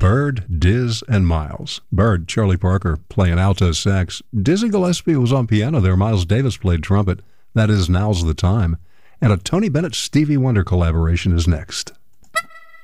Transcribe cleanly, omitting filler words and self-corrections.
Bird, Diz, and Miles. Bird, Charlie Parker, playing alto sax. Dizzy Gillespie was on piano there. Miles Davis played trumpet. That is Now's the Time. And a Tony Bennett Stevie Wonder collaboration is next.